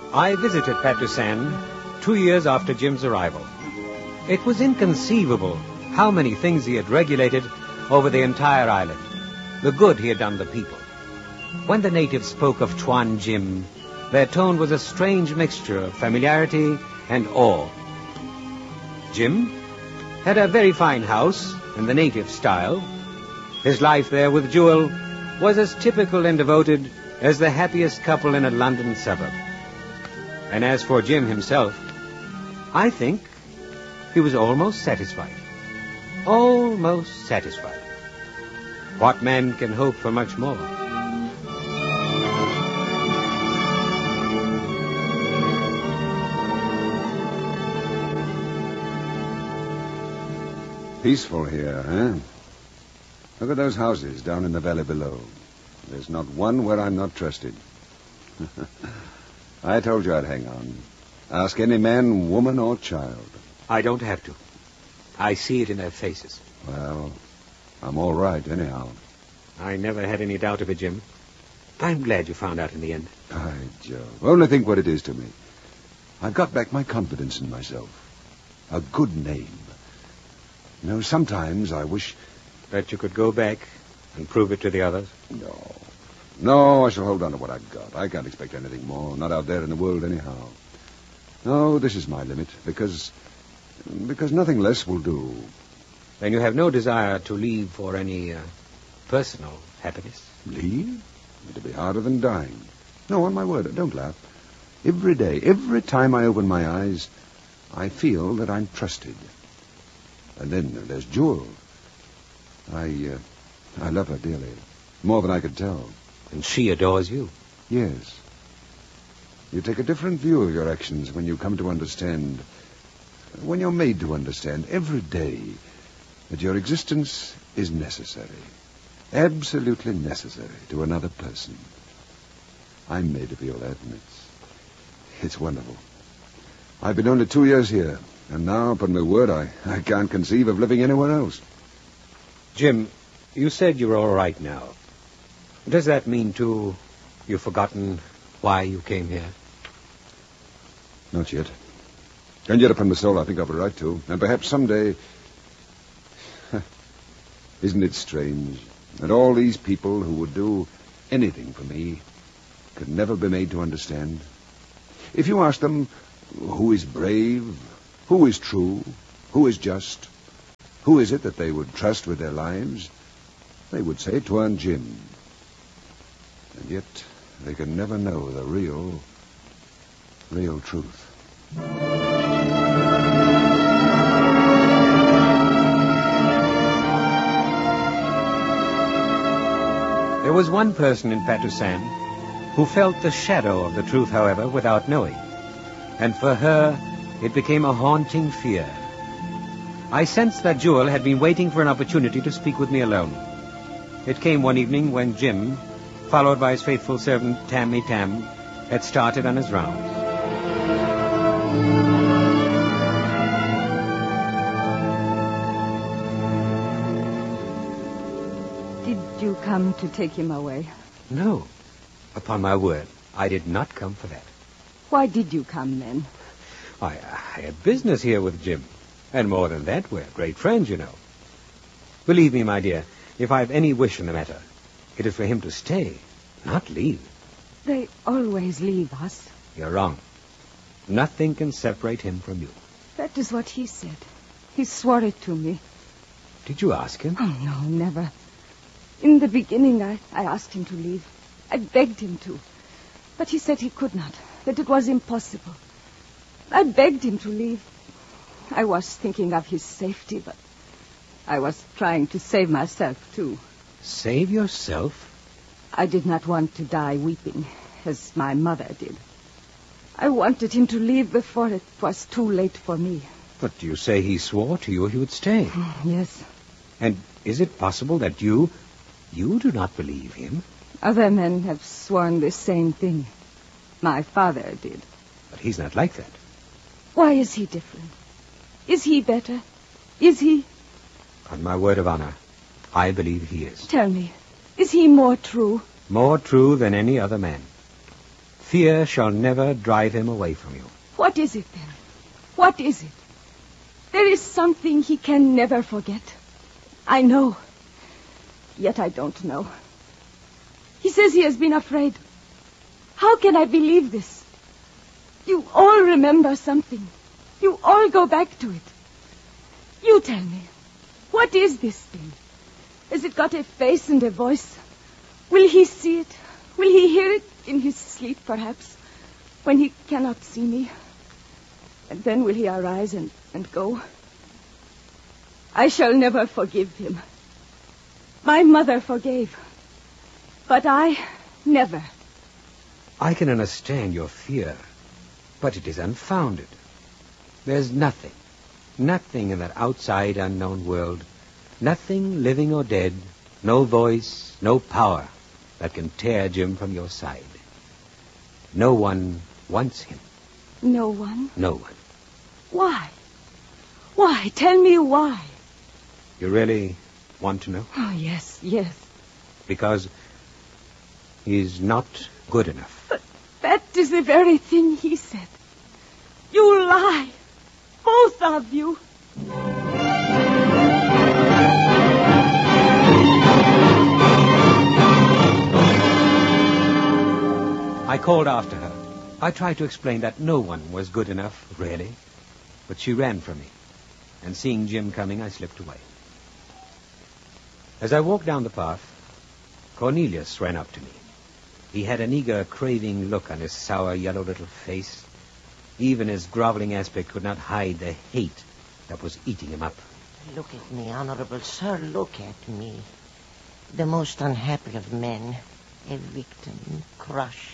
I visited Patusan 2 years after Jim's arrival. It was inconceivable how many things he had regulated over the entire island, the good he had done the people. When the natives spoke of Tuan Jim, their tone was a strange mixture of familiarity and awe. Jim had a very fine house in the native style. His life there with Jewel was as typical and devoted as the happiest couple in a London suburb. And as for Jim himself, I think he was almost satisfied. Almost satisfied. What man can hope for much more? Peaceful here, huh? Look at those houses down in the valley below. There's not one where I'm not trusted. I told you I'd hang on. Ask any man, woman, or child. I don't have to. I see it in their faces. Well, I'm all right, anyhow. I never had any doubt of it, Jim. I'm glad you found out in the end. By Jove. Only think what it is to me. I've got back my confidence in myself. A good name. You know, sometimes I wish... That you could go back and prove it to the others? No, I shall hold on to what I've got. I can't expect anything more. Not out there in the world, anyhow. No, this is my limit, because nothing less will do. Then you have no desire to leave for any personal happiness? Leave? It'll be harder than dying. No, on my word, don't laugh. Every day, every time I open my eyes, I feel that I'm trusted. And then there's Jewel. I love her dearly. More than I could tell. And she adores you? Yes. You take a different view of your actions when you come to understand, when you're made to understand every day that your existence is necessary. Absolutely necessary to another person. I'm made to feel that, and it's wonderful. I've been only 2 years here, and now, upon my word, I can't conceive of living anywhere else. Jim, you said you were all right now. Does that mean, too, you've forgotten why you came here? Not yet. And yet, upon my soul, I think I've a right to. And perhaps someday... Isn't it strange that all these people who would do anything for me could never be made to understand? If you ask them who is brave, who is true, who is just, who is it that they would trust with their lives, they would say Tuan Jim. And yet they can never know the real truth. There was one person in Patusan who felt the shadow of the truth, however, without knowing. And for her, it became a haunting fear. I sensed that Jewel had been waiting for an opportunity to speak with me alone. It came one evening when Jim, followed by his faithful servant Tammy Tam, had started on his rounds. Did you come to take him away? No. Upon my word, I did not come for that. Why did you come, then? I had business here with Jim. And more than that, we're great friends, you know. Believe me, my dear, if I've any wish in the matter, it is for him to stay, not leave. They always leave us. You're wrong. Nothing can separate him from you. That is what he said. He swore it to me. Did you ask him? Oh, no, never. In the beginning, I asked him to leave. I begged him to. But he said he could not, that it was impossible. I begged him to leave. I was thinking of his safety, but I was trying to save myself, too. Save yourself? I did not want to die weeping, as my mother did. I wanted him to leave before it was too late for me. But you say he swore to you he would stay. Yes. And is it possible that you do not believe him? Other men have sworn the same thing. My father did. But he's not like that. Why is he different? Is he better? Is he? On my word of honor, I believe he is. Tell me, is he more true? More true than any other man. Fear shall never drive him away from you. What is it, then? What is it? There is something he can never forget. I know. Yet I don't know. He says he has been afraid. How can I believe this? You all remember something. You all go back to it. You tell me, what is this thing? Has it got a face and a voice? Will he see it? Will he hear it in his sleep, perhaps, when he cannot see me? And then will he arise and go? I shall never forgive him. My mother forgave, but I never. I can understand your fear, but it is unfounded. There's nothing in that outside unknown world, nothing living or dead, no voice, no power that can tear Jim from your side. No one wants him. No one? No one. Why? Why? Tell me why. You really want to know? Oh, yes, yes. Because he's not good enough. But that is the very thing he said. You lie. Both of you. I called after her. I tried to explain that no one was good enough, really. But she ran from me. And seeing Jim coming, I slipped away. As I walked down the path, Cornelius ran up to me. He had an eager, craving look on his sour, yellow little face. Even his groveling aspect could not hide the hate that was eating him up. Look at me, Honorable Sir, look at me. The most unhappy of men. A victim, crushed.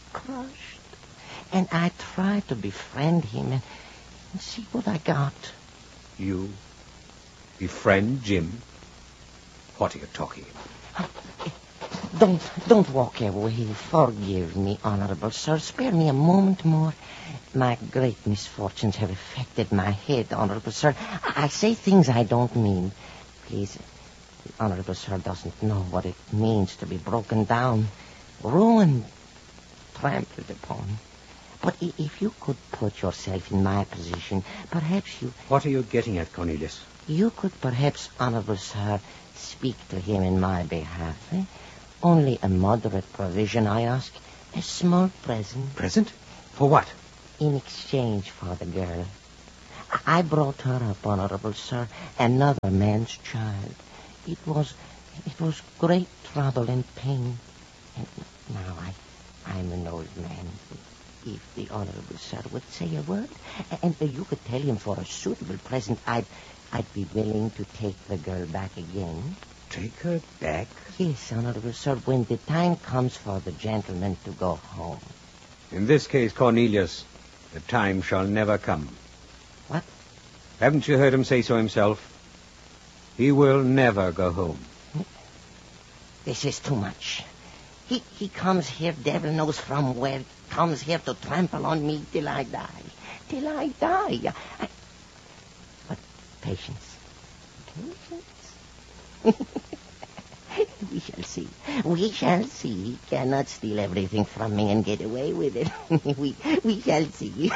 And I tried to befriend him and see what I got. You befriend Jim? What are you talking about? Don't walk away. Forgive me, Honorable Sir. Spare me a moment more. My great misfortunes have affected my head, Honorable Sir. I say things I don't mean. Please, the Honorable Sir doesn't know what it means to be broken down, ruined, trampled upon. But if you could put yourself in my position, perhaps you... What are you getting at, Cornelius? You could perhaps, Honorable Sir, speak to him in my behalf. Only a moderate provision, I ask. A small present. Present? For what? In exchange for the girl. I brought her up, Honorable Sir, another man's child. It was great trouble and pain. And now I'm an old man. If the Honorable Sir would say a word, and you could tell him for a suitable present, I'd be willing to take the girl back again. Take her back? Yes, Honorable Sir, when the time comes for the gentleman to go home. In this case, Cornelius, the time shall never come. What? Haven't you heard him say so himself? He will never go home. This is too much. He comes here, devil knows from where, comes here to trample on me till I die. Till I die. But patience. We shall see. We shall see. He cannot steal everything from me and get away with it. We shall see.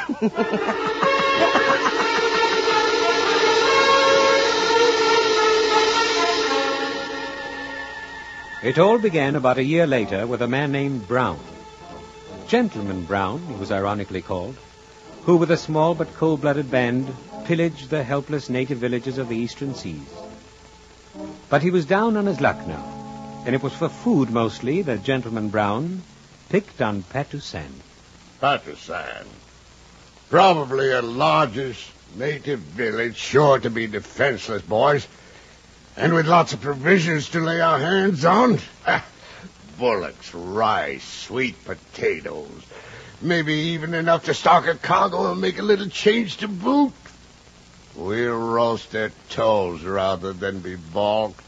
It all began about a year later with a man named Brown. Gentleman Brown, he was ironically called, who with a small but cold-blooded band pillaged the helpless native villages of the eastern seas. But he was down on his luck now, and it was for food mostly that Gentleman Brown picked on Patusan. Patusan. Probably a largish native village, sure to be defenseless, boys. And with lots of provisions to lay our hands on. Bullocks, rice, sweet potatoes. Maybe even enough to stock a cargo and make a little change to boot. We'll roast their toes rather than be balked.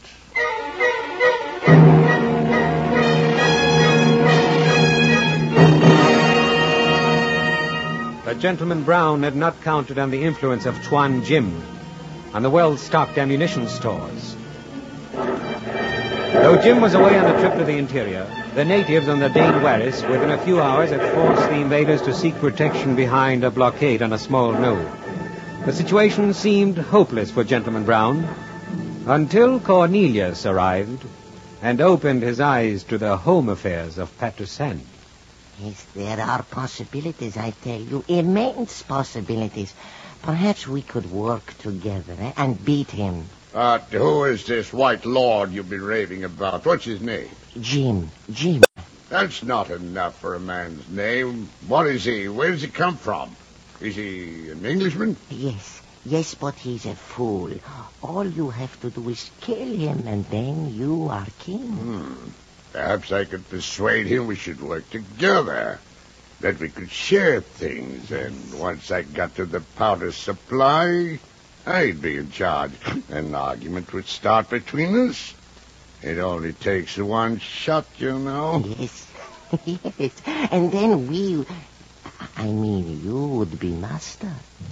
But Gentleman Brown had not counted on the influence of Tuan Jim, on the well-stocked ammunition stores. Though Jim was away on a trip to the interior, the natives on the Dane Waris, within a few hours, had forced the invaders to seek protection behind a blockade on a small node. The situation seemed hopeless for Gentleman Brown until Cornelius arrived and opened his eyes to the home affairs of Patusan. Yes, there are possibilities, I tell you. Immense possibilities. Perhaps we could work together and beat him. Who is this white lord you've been raving about? What's his name? Jim. That's not enough for a man's name. What is he? Where does he come from? Is he an Englishman? Yes, but he's a fool. All you have to do is kill him, and then you are king. Perhaps I could persuade him we should work together. That we could share things, and once I got to the powder supply, I'd be in charge. An argument would start between us. It only takes one shot, you know. Yes. And then you would be master.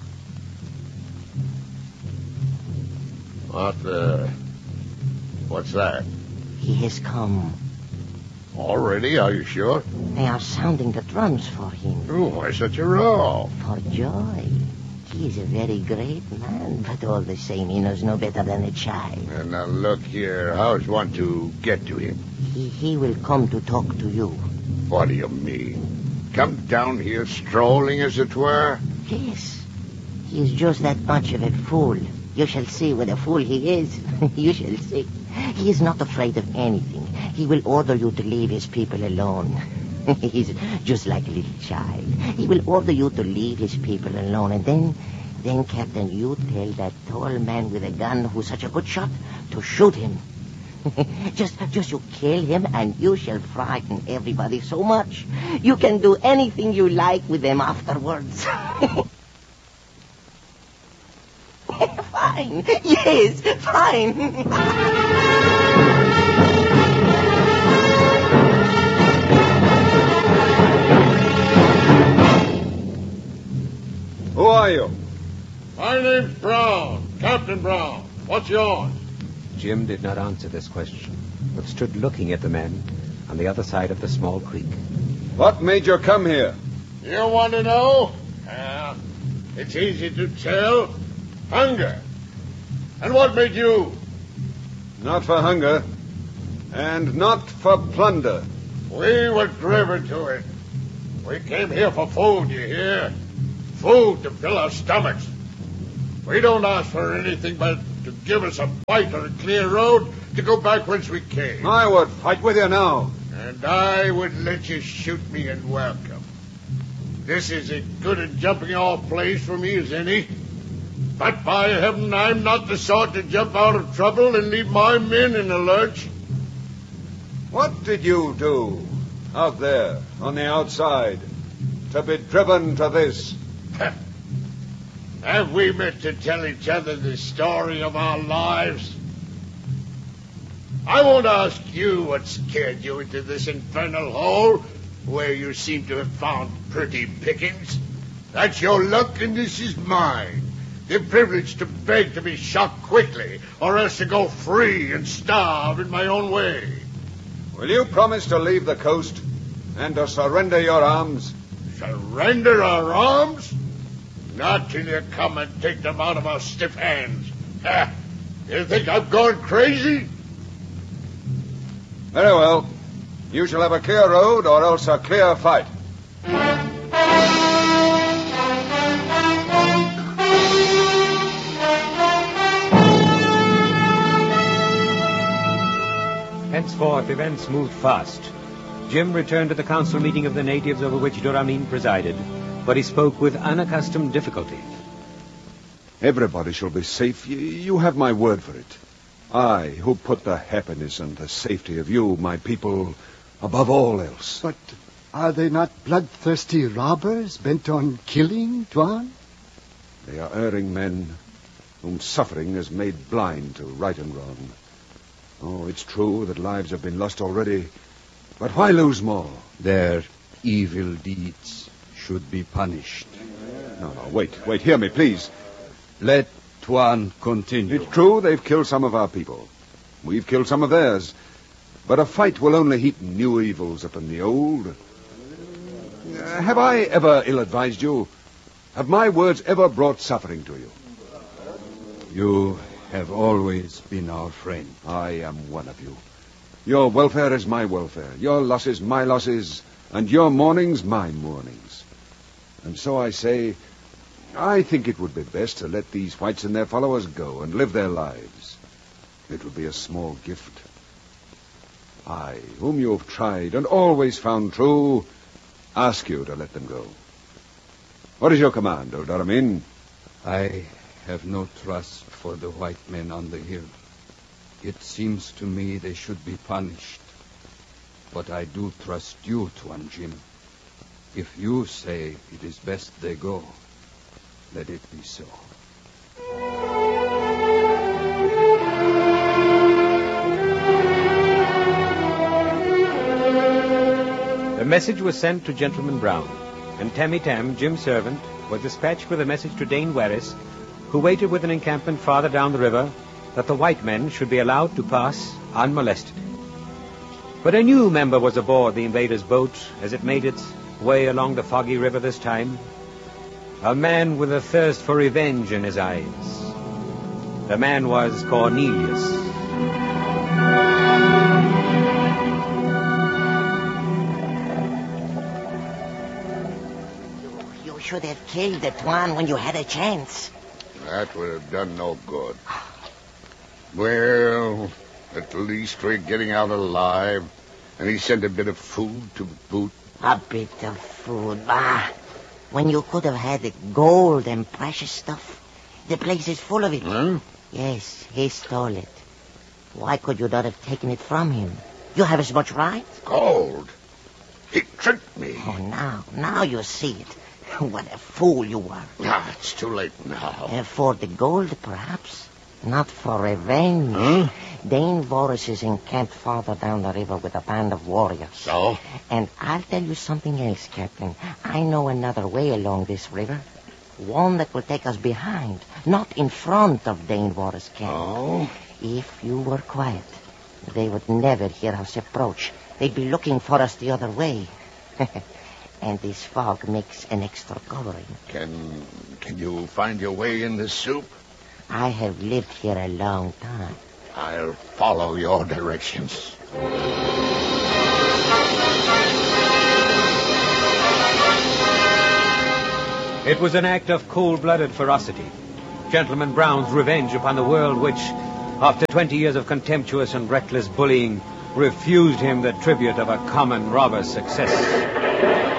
What's that? He has come. Already? Are you sure? They are sounding the drums for him. Oh, why such a row? For joy. He is a very great man, but all the same, he knows no better than a child. And now look here, how's one to get to him? He will come to talk to you. What do you mean? Come down here strolling, as it were? Yes. He is just that much of a fool. You shall see what a fool he is. You shall see. He is not afraid of anything. He will order you to leave his people alone. He's just like a little child. He will order you to leave his people alone, and then, Captain, you tell that tall man with a gun who's such a good shot to shoot him. Just you kill him, and you shall frighten everybody so much. You can do anything you like with them afterwards. Fine. Yes, fine. Who are you? My name's Brown, Captain Brown. What's yours? Jim did not answer this question, but stood looking at the men on the other side of the small creek. What made you come here? You want to know? It's easy to tell. Hunger. And what made you? Not for hunger, and not for plunder. We were driven to it. We came here for food, you hear? Food to fill our stomachs. We don't ask for anything but to give us a bite or a clear road to go back whence we came. I would fight with you now. And I would let you shoot me in welcome. This is as good a jumping off place for me as any. But by heaven, I'm not the sort to jump out of trouble and leave my men in a lurch. What did you do out there on the outside to be driven to this? Have we meant to tell each other the story of our lives? I won't ask you what scared you into this infernal hole where you seem to have found pretty pickings. That's your luck and this is mine. The privilege to beg to be shot quickly or else to go free and starve in my own way. Will you promise to leave the coast and to surrender your arms? Surrender our arms? Not till you come and take them out of our stiff hands. You think I've gone crazy? Very well. You shall have a clear road or else a clear fight. Henceforth, events moved fast. Jim returned to the council meeting of the natives over which Doramin presided, but he spoke with unaccustomed difficulty. Everybody shall be safe. You have my word for it. I, who put the happiness and the safety of you, my people, above all else. But are they not bloodthirsty robbers bent on killing, Tuan? They are erring men whom suffering has made blind to right and wrong. Oh, it's true that lives have been lost already, but why lose more? Their evil deeds should be punished. No, wait, hear me, please. Let Tuan continue. It's true they've killed some of our people. We've killed some of theirs. But a fight will only heap new evils upon the old. Have I ever ill-advised you? Have my words ever brought suffering to you? You have always been our friend. I am one of you. Your welfare is my welfare, your losses my losses, and your mournings my mournings. And so I say, I think it would be best to let these whites and their followers go and live their lives. It would be a small gift. I, whom you have tried and always found true, ask you to let them go. What is your command, O Doramin? I have no trust for the white men on the hill. It seems to me they should be punished. But I do trust you, Tuan Jim. If you say it is best they go, let it be so. The message was sent to Gentleman Brown, and Tammy Tam, Jim's servant, was dispatched with a message to Dane Warris, who waited with an encampment farther down the river, that the white men should be allowed to pass unmolested. But a new member was aboard the invaders' boat as it made its way along the foggy river this time. A man with a thirst for revenge in his eyes. The man was Cornelius. You should have killed the Tuan when you had a chance. That would have done no good. Well, at least we're getting out alive. And he sent a bit of food to boot. A bit of food, bah. When you could have had the gold and precious stuff. The place is full of it. Huh? Yes, he stole it. Why could you not have taken it from him? You have as much right. Gold? He tricked me. Oh, now you see it. What a fool you were. It's too late now. For the gold, perhaps. Not for revenge. Huh? Dane Warris is encamped farther down the river with a band of warriors. So? And I'll tell you something else, Captain. I know another way along this river. One that will take us behind, not in front of Dane Warris' camp. Oh? If you were quiet, they would never hear us approach. They'd be looking for us the other way. And this fog makes an extra covering. Can you find your way in this soup? I have lived here a long time. I'll follow your directions. It was an act of cold-blooded ferocity. Gentleman Brown's revenge upon the world which, after 20 years of contemptuous and reckless bullying, refused him the tribute of a common robber's success.